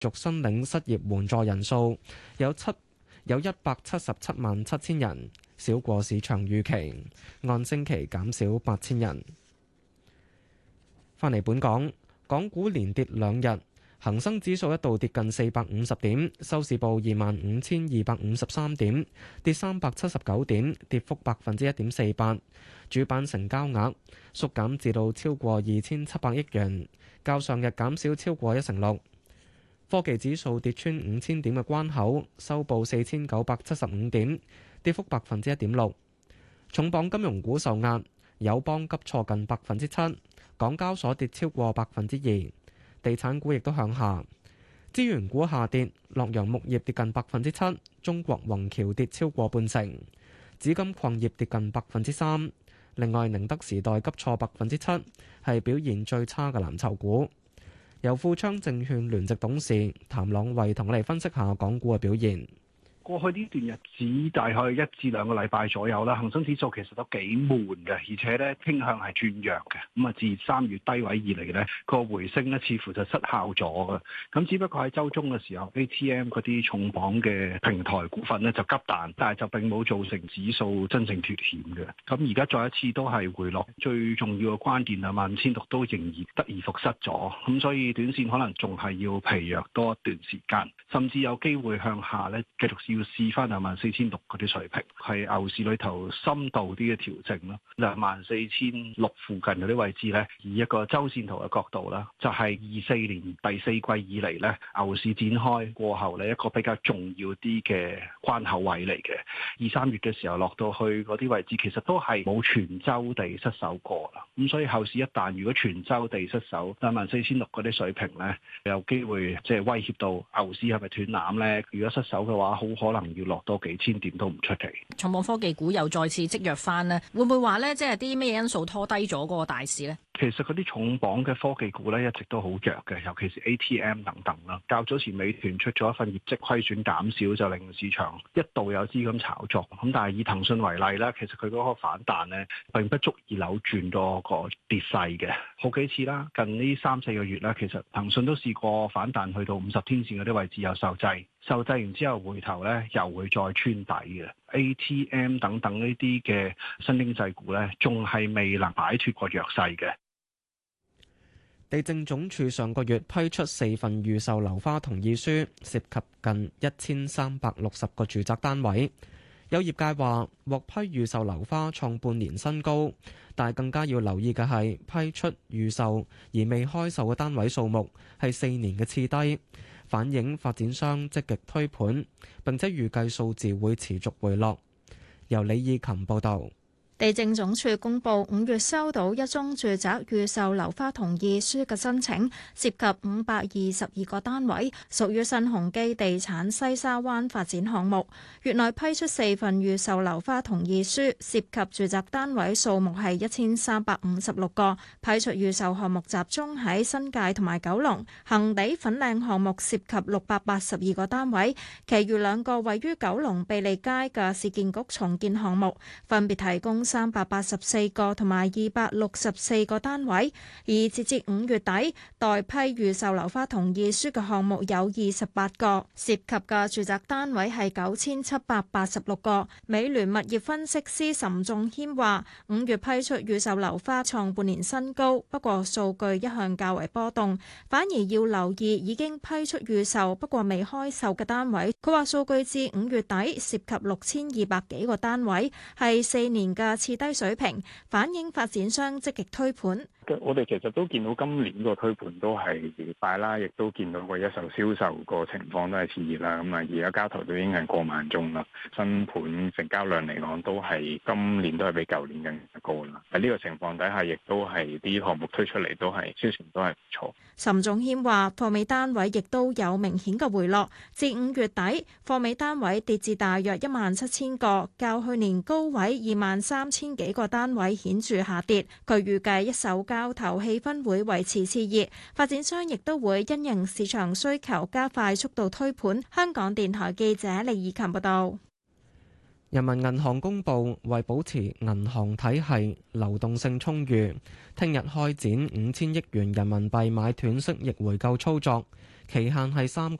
續申領失業援助人數有177.7萬人，少過市場預期，按星期減少8,000人。返嚟本港，港股連跌2日，恒生指數一度跌近450點，收市報25,253點，跌379點，跌幅1.48%。主板成交額縮減至到超過2,700億元，較上日減少超過6%。科技指數跌穿5,000點嘅關口，收報4,975點，跌幅1.6%。重磅金融股受壓，友邦急挫近7%，港交所跌超過2%。地產股亦都向下，資源股下跌，洛陽木業跌近7%，中國宏橋跌超過半成，紫金礦業跌近3%。另外，寧德時代急挫7%，係表現最差嘅藍籌股。由富昌證券聯席董事譚朗慧同我哋分析下港股嘅表現。 過去呢段日子大概1至2個禮拜左右啦，恒生指數其實都幾悶嘅，而且咧傾向係轉弱嘅。咁啊，自3月低位以嚟咧，個回升咧似乎就失效咗嘅。咁只不過喺週中嘅時候 ，ATM 嗰啲重磅嘅平台股份咧就急彈，但係就並冇造成指數真正脫險嘅。咁而家再一次都係回落，最重要嘅關鍵15,600都仍然得而復失咗。咁所以短線可能仲係要疲弱多一段時間，甚至有機會向下咧繼續要試翻24,600嗰啲水平，係牛市裏頭深度啲嘅調整咯。24,600附近嗰啲位置咧，以一個周線圖嘅角度啦，就係24年第四季以嚟咧，牛市展開過後咧一個比較重要啲嘅關口位嚟嘅。2、3月嘅時候落到去嗰啲位置，其實都係冇全周地失守過啦。咁所以後市一旦如果全周地失守24,600嗰啲水平咧，有機會即係威脅到牛市係咪斷纜咧？如果失守嘅話，好可能要落多幾千點都唔出奇。 重磅科技股又再次積弱翻呢，會唔會話呢？即係啲咩因素拖低咗嗰個大市呢？ 其實嗰啲重磅嘅科技股咧一直都好弱嘅，尤其是 ATM 等等啦。較早前美團出咗一份業績虧損減少，就令市場一度有資金炒作。咁但係以騰訊為例啦，其實佢嗰個反彈咧並不足以扭轉到個跌勢嘅。好幾次啦，近呢3、4個月咧，其實騰訊都試過反彈去到50天線嗰啲位置有受制。受制完之後回頭咧，又會再穿底嘅。ATM 等等呢啲嘅新經濟股咧，仲係未能擺脫個弱勢嘅。 地政總署上個月批出4份預售樓花同意書，涉及近1360個住宅單位。有業界話，獲批預售樓花創半年新高，但係更加要留意嘅係批出預售而未開售嘅單位數目係4年嘅次低，反映發展商積極推盤，並且預計數字會持續回落。由李義琴報導。 地政總署公布5月收到一宗住宅預售樓花同意書嘅申請，涉及522個單位，屬於新鴻基地產西沙灣發展項目。月內批出4份預售樓花同意書，涉及住宅單位數目係1356個。批出預售項目集中喺新界同埋九龍，恆地粉嶺項目涉及682個單位，其餘2個位於九龍庇利街嘅市建局重建項目，分別提供384個同埋264個單位，而截至5月底，待批預售樓花同意書嘅項目有28個，涉及嘅住宅單位係9786個。美聯物業分析師岑仲謙話：5月批出預售樓花創半年新高，不過數據一向較為波動，反而要留意已經批出預售不過未開售嘅單位。佢話數據至5月底涉及6200幾個單位，係4年嘅次低水平，反映發展商積極推盤。 我哋其實都見到今年個推盤都係快啦，亦都見到個一手銷售個情況都係熾熱啦。咁啊，而家交投都已經係過萬宗啦。新盤成交量嚟講，都係今年都係比舊年更加高啦。喺呢個情況底下，亦都係啲項目推出嚟都係銷情都係唔錯。 岑仲謙話：貨尾單位亦都有明顯嘅回落，至5月底貨尾單位跌至大約17000個，較去年高位23000幾個單位顯著下跌。佢預計一手交投氣氛會維持熾熱，發展商亦都會因應市場需求加快速度推盤。香港電台記者李以琴報道。 人民銀行公布，為保持銀行體系流動性充裕，聽日開展5000億元人民幣買斷式逆回購操作，期限係3個